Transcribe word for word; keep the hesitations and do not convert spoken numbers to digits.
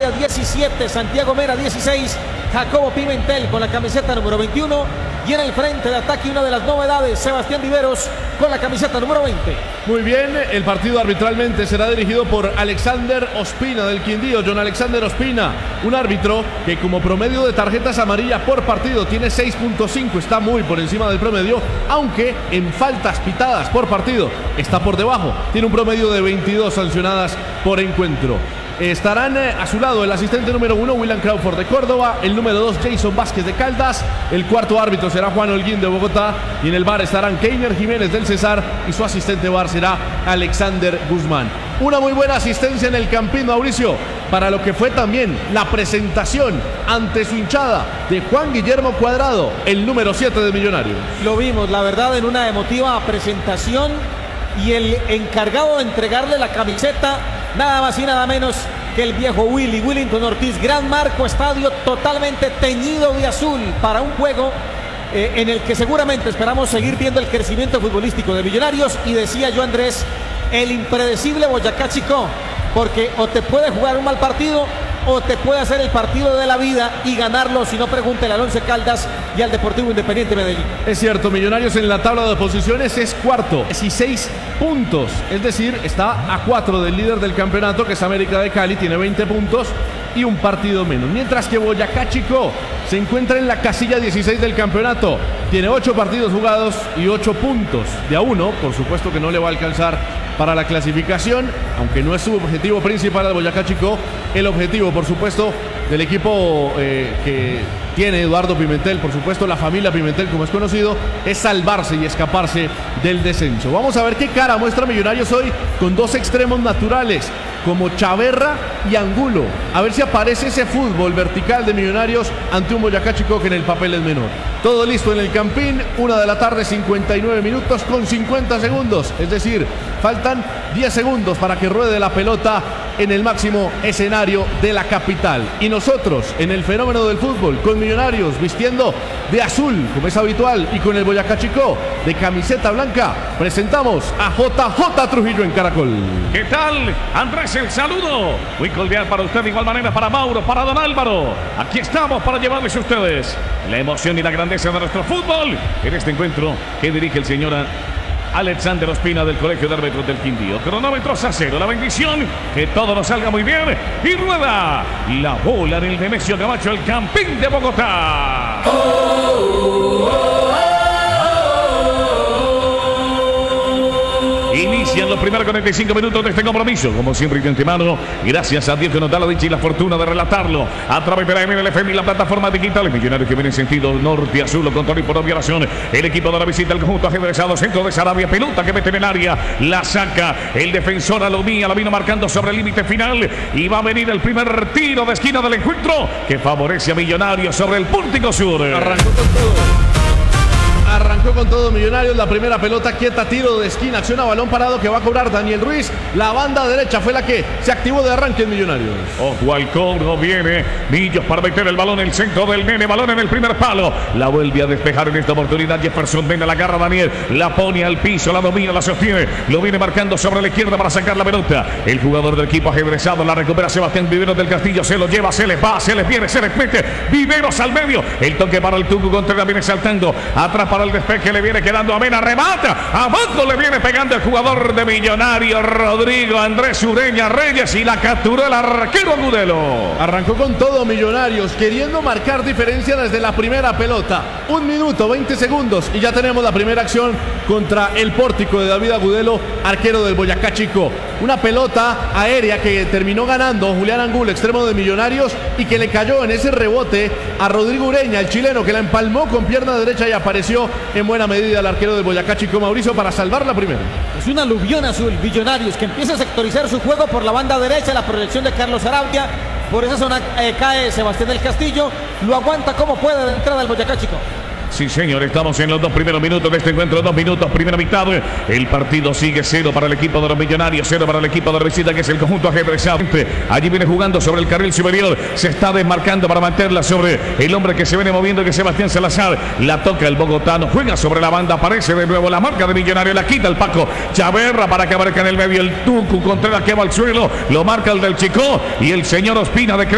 Arabia diecisiete, Santiago Mera dieciséis, Jacobo Pimentel con la camiseta número veintiuno. Y en el frente de ataque una de las novedades, Sebastián Viveros con la camiseta número veinte. Muy bien, el partido arbitralmente será dirigido por Alexander Ospina del Quindío. John Alexander Ospina, un árbitro que como promedio de tarjetas amarillas por partido tiene seis punto cinco, está muy por encima del promedio, aunque en faltas pitadas por partido está por debajo, tiene un promedio de veintidós sancionadas por encuentro. Estarán a su lado el asistente número uno, William Crawford de Córdoba, el número dos, Jason Vázquez de Caldas, el cuarto árbitro será Juan Holguín de Bogotá, y en el V A R estarán Keiner Jiménez del Cesar y su asistente V A R será Alexander Guzmán. Una muy buena asistencia en el Campín, Mauricio, para lo que fue también la presentación ante su hinchada de Juan Guillermo Cuadrado, el número siete de Millonarios. Lo vimos, la verdad, en una emotiva presentación, y el encargado de entregarle la camiseta, nada más y nada menos que el viejo Willy, Willington Ortiz. Gran marco, estadio totalmente teñido de azul para un juego eh, en el que seguramente esperamos seguir viendo el crecimiento futbolístico de Millonarios. Y decía yo, Andrés, el impredecible Boyacá Chicó, porque o te puede jugar un mal partido o te puede hacer el partido de la vida y ganarlo. Si no, pregúntele al Once Caldas y al Deportivo Independiente Medellín. Es cierto, Millonarios en la tabla de posiciones es cuarto, dieciséis puntos, es decir, está a cuatro del líder del campeonato, que es América de Cali, tiene veinte puntos y un partido menos, mientras que Boyacá Chicó se encuentra en la casilla dieciséis del campeonato, tiene ocho partidos jugados y ocho puntos, de a uno, por supuesto que no le va a alcanzar para la clasificación, aunque no es su objetivo principal de Boyacá Chicó. El objetivo, por supuesto, del equipo eh, que tiene Eduardo Pimentel, por supuesto la familia Pimentel como es conocido, es salvarse y escaparse del descenso. Vamos a ver qué cara muestra Millonarios hoy con dos extremos naturales como Chaverra y Angulo, a ver si aparece ese fútbol vertical de Millonarios ante un Boyacá Chicó que en el papel es menor. Todo listo en el Campín, una de la tarde, cincuenta y nueve minutos con cincuenta segundos, es decir, faltan diez segundos para que ruede la pelota en el máximo escenario de la capital. Y nosotros, en el fenómeno del fútbol, con Millonarios vistiendo de azul, como es habitual, y con el Boyacá Chicó de camiseta blanca, presentamos a J J Trujillo en Caracol. ¿Qué tal, Andrés? El saludo muy cordial para usted, de igual manera para Mauro, para Don Álvaro. Aquí estamos para llevarles a ustedes la emoción y la grandeza de nuestro fútbol en este encuentro que dirige el señor Alexander Ospina del Colegio de Árbitros del Quindío. Cronómetros a cero, la bendición, que todo nos salga muy bien. Y rueda la bola en el Nemesio Camacho, el Campín de Bogotá. Oh, oh, oh. Inician los primeros cuarenta y cinco minutos de este compromiso, como siempre de antemano, gracias a Dios que nos da la dicha y la fortuna de relatarlo a través de la M L F M y la plataforma digital. Millonarios que viene en sentido norte a sur, con todo y por violación. El equipo de la visita al conjunto ajedrezado, centro de Sarabia, pelota que mete en el área, la saca el defensor Alomía, la vino marcando sobre el límite final y va a venir el primer tiro de esquina del encuentro que favorece a Millonarios sobre el pórtico sur. Arrancó con todo. Arrancó con todo Millonarios, la primera pelota quieta, tiro de esquina, acción a balón parado que va a cobrar Daniel Ruiz. La banda derecha fue la que se activó de arranque en Millonarios. Ojo al cobro, viene Millos para meter el balón en el centro del nene, balón en el primer palo. La vuelve a despejar en esta oportunidad Jefferson Mena, la agarra Daniel, la pone al piso, la domina, la sostiene, lo viene marcando sobre la izquierda para sacar la pelota. El jugador del equipo ajedrezado la recupera Sebastián Viveros del Castillo, se lo lleva, se les va, se les viene, se les mete. Viveros al medio, el toque para el Tucu Contreras, viene saltando, atrás para el despeje, le viene quedando a Mena, remata, abajo le viene pegando el jugador de Millonarios, Rodrigo Andrés Ureña Reyes, y la capturó el arquero Agudelo. Arrancó con todo Millonarios, queriendo marcar diferencia desde la primera pelota. Un minuto, veinte segundos, y ya tenemos la primera acción contra el pórtico de David Agudelo, arquero del Boyacá Chicó. Una pelota aérea que terminó ganando Julián Angulo, extremo de Millonarios, y que le cayó en ese rebote a Rodrigo Ureña, el chileno, que la empalmó con pierna derecha y apareció en buena medida el arquero del Boyacá Chicó, Mauricio, para salvar la primera. Es una aluvión azul, Millonarios, que empieza a sectorizar su juego por la banda derecha, la proyección de Carlos Araudia. Por esa zona eh, cae Sebastián del Castillo, lo aguanta como puede de entrada al Boyacá Chicó. Sí, señor, estamos en los dos primeros minutos de este encuentro, dos minutos, primera mitad. El partido sigue cero para el equipo de los Millonarios, cero para el equipo de visita, que es el conjunto ajedrezado. Allí viene jugando sobre el carril superior, se está desmarcando para mantenerla sobre el hombre que se viene moviendo, que es Sebastián Salazar. La toca el bogotano, juega sobre la banda, aparece de nuevo la marca de Millonarios, la quita el Paco Chaverra para que aparezca en el medio el Tucu Contreras, que va al suelo, lo marca el del Chicó y el señor Ospina de